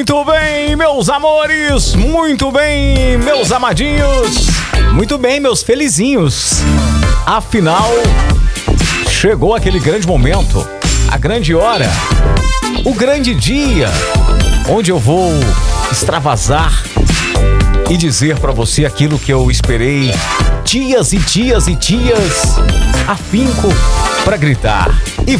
Muito bem, meus amores, muito bem, meus amadinhos, muito bem, meus felizinhos. Afinal, chegou aquele grande momento, a grande hora, o grande dia, onde eu vou extravasar e dizer pra você aquilo que eu esperei dias e dias e dias, afinco pra gritar. E